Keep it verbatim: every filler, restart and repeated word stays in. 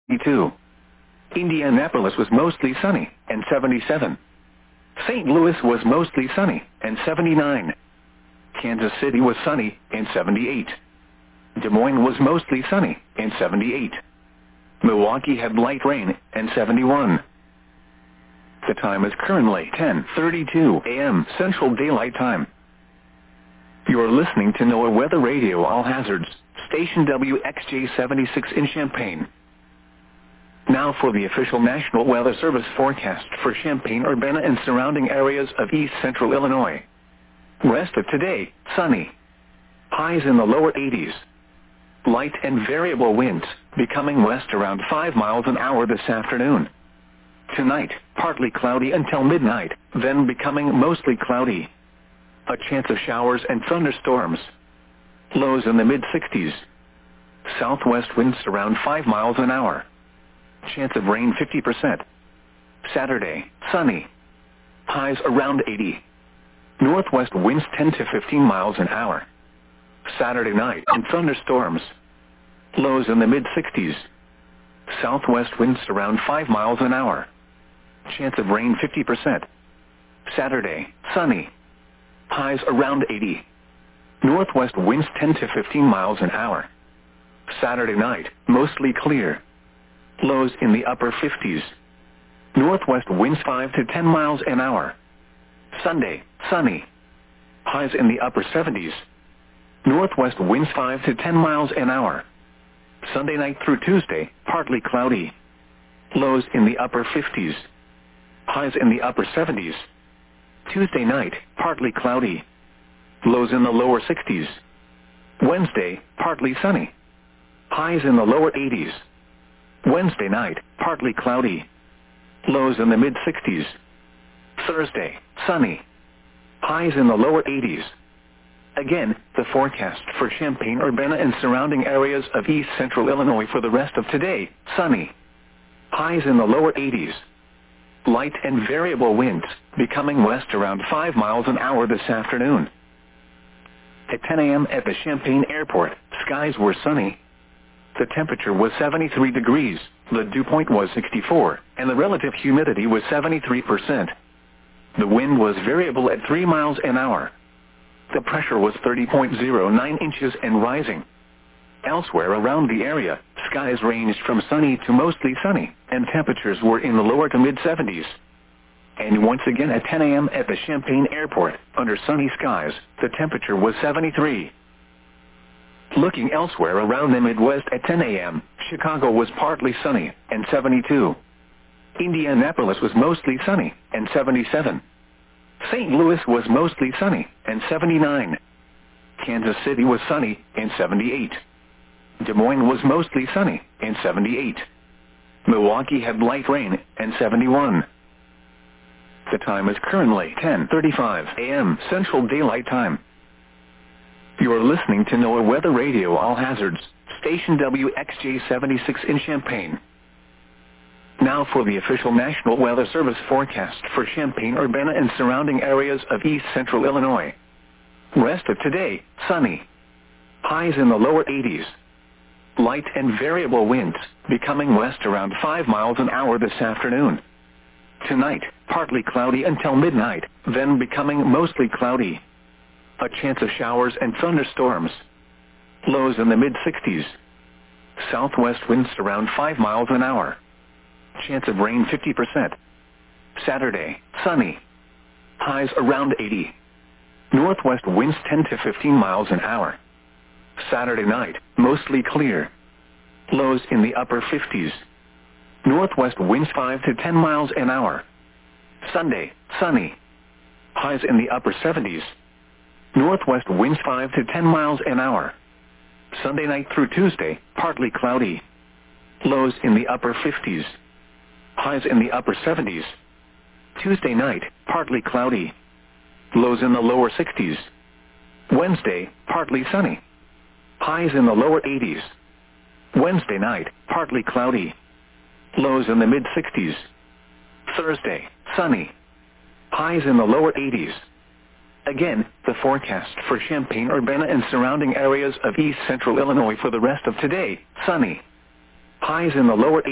seventy-two. Indianapolis was mostly sunny, and seventy-seven. Saint Louis was mostly sunny, and seventy-nine. Kansas City was sunny, and seventy-eight. Des Moines was mostly sunny, and seventy-eight. Milwaukee had light rain, and seventy-one. The time is currently ten thirty-two a m Central Daylight Time. You are listening to NOAA Weather Radio All Hazards, station W X J seventy-six in Champaign. Now for the official National Weather Service forecast for Champaign-Urbana and surrounding areas of east central Illinois. Rest of today, sunny. Highs in the lower eighties. Light and variable winds, becoming west around five miles an hour this afternoon. Tonight, partly cloudy until midnight, then becoming mostly cloudy. A chance of showers and thunderstorms. Lows in the mid-sixties. Southwest winds around five miles an hour. Chance of rain fifty percent. Saturday, sunny. Highs around eighty. Northwest winds ten to fifteen miles an hour. Saturday night and thunderstorms. Lows in the mid-sixties. Southwest winds around five miles an hour. Chance of rain fifty percent. Saturday, sunny. Highs around eighty. Northwest winds ten to fifteen miles an hour. Saturday night, mostly clear. Lows in the upper fifties. Northwest winds five to ten miles an hour. Sunday, sunny. Highs in the upper seventies. Northwest winds five to ten miles an hour. Sunday night through Tuesday, partly cloudy. Lows in the upper fifties. Highs in the upper seventies. Tuesday night, partly cloudy. Lows in the lower sixties. Wednesday, partly sunny. Highs in the lower eighties. Wednesday night, partly cloudy. Lows in the mid-sixties. Thursday, sunny. Highs in the lower eighties. Again, the forecast for Champaign-Urbana and surrounding areas of east central Illinois for the rest of today, sunny. Highs in the lower eighties. Light and variable winds, becoming west around five miles an hour this afternoon. At ten a m at the Champaign Airport, skies were sunny. The temperature was seventy-three degrees, the dew point was sixty-four, and the relative humidity was seventy-three percent. The wind was variable at three miles an hour. The pressure was thirty point zero nine inches and rising. Elsewhere around the area, skies ranged from sunny to mostly sunny, and temperatures were in the lower to mid-seventies. And once again at ten a m at the Champaign Airport, under sunny skies, the temperature was seventy-three. Looking elsewhere around the Midwest at ten a m, Chicago was partly sunny, and seventy-two. Indianapolis was mostly sunny, and seventy-seven. Saint Louis was mostly sunny, and seventy-nine. Kansas City was sunny, and seventy-eight. Des Moines was mostly sunny, and seventy-eight. Milwaukee had light rain, and seventy-one. The time is currently ten thirty-five a m Central Daylight Time. You are listening to NOAA Weather Radio All Hazards, station W X J seventy-six in Champaign. Now for the official National Weather Service forecast for Champaign-Urbana and surrounding areas of east central Illinois. Rest of today, sunny. Highs in the lower eighties. Light and variable winds, becoming west around five miles an hour this afternoon. Tonight, partly cloudy until midnight, then becoming mostly cloudy. A chance of showers and thunderstorms. Lows in the mid-sixties. Southwest winds around five miles an hour. Chance of rain fifty percent. Saturday, sunny. Highs around eighty. Northwest winds ten to fifteen miles an hour. Saturday night, mostly clear. Lows in the upper fifties. Northwest winds five to ten miles an hour. Sunday, sunny. Highs in the upper seventies. Northwest winds five to ten miles an hour. Sunday night through Tuesday, partly cloudy. Lows in the upper fifties. Highs in the upper seventies. Tuesday night, partly cloudy. Lows in the lower sixties. Wednesday, partly sunny. Highs in the lower eighties. Wednesday night, partly cloudy. Lows in the mid-sixties. Thursday, sunny. Highs in the lower eighties. Again, the forecast for Champaign-Urbana and surrounding areas of east central Illinois for the rest of today, sunny. Highs in the lower